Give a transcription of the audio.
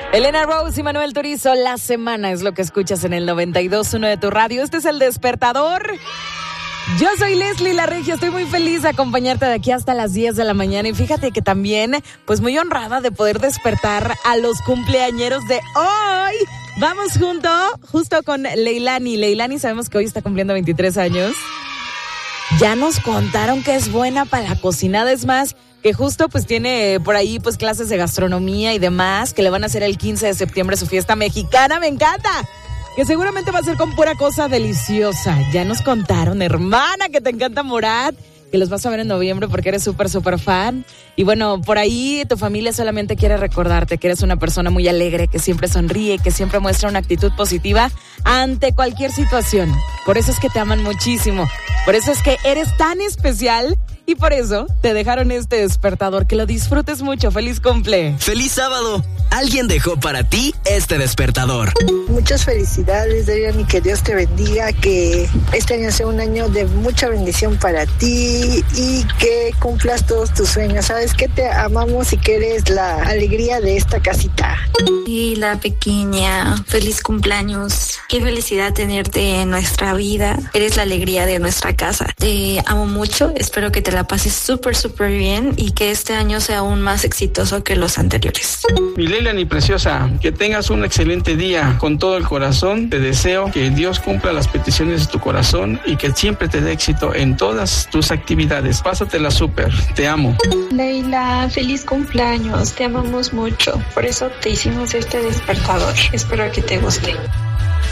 Elena Rose y Manuel Turizo, La Semana es lo que escuchas en el 92.1 de tu radio. Este es El Despertador. Yo soy Leslie La Regia, estoy muy feliz de acompañarte de aquí hasta las 10 de la mañana. Y fíjate que también, pues muy honrada de poder despertar a los cumpleañeros de hoy. Vamos justo con Leilani. Leilani sabemos que hoy está cumpliendo 23 años. Ya nos contaron que es buena para la cocinada, es más, que justo pues tiene por ahí pues clases de gastronomía y demás, que le van a hacer el 15 de septiembre su fiesta mexicana, me encanta, que seguramente va a ser con pura cosa deliciosa. Ya nos contaron, hermana, que te encanta Morat, que los vas a ver en noviembre porque eres súper fan. Y bueno, por ahí tu familia solamente quiere recordarte que eres una persona muy alegre, que siempre sonríe, que siempre muestra una actitud positiva ante cualquier situación. Por eso es que te aman muchísimo, por eso es que eres tan especial y por eso te dejaron este despertador. Que lo disfrutes mucho. ¡Feliz cumple! ¡Feliz sábado! Alguien dejó para ti este despertador. Muchas felicidades, Dayan, y que Dios te bendiga, que este año sea un año de mucha bendición para ti y que cumplas todos tus sueños. Sabes que te amamos y que eres la alegría de esta casita. Y la pequeña, feliz cumpleaños. Qué felicidad tenerte en nuestra vida. Eres la alegría de nuestra casa. Te amo mucho, espero que te la pases súper bien y que este año sea aún más exitoso que los anteriores. Mi preciosa, que tengas un excelente día. Con todo el corazón te deseo que Dios cumpla las peticiones de tu corazón y que siempre te dé éxito en todas tus actividades. Pásatela súper, te amo. Leila, feliz cumpleaños, te amamos mucho, por eso te hicimos este despertador. Espero que te guste.